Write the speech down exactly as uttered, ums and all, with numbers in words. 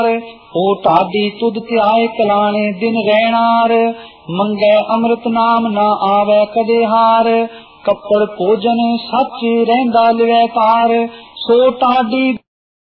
ओ टाडी तुद त्याय कलाने दिन रहनार, मंगे अमृत नाम ना आवे कदे हार, कपड़ भोजन सच रहंदा लिवै कार, सो टाडी